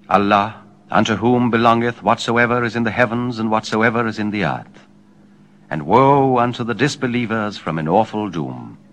Allah, unto whom belongeth whatsoever is in the heavens and whatsoever is in the earth. And woe unto the disbelievers from an awful doom.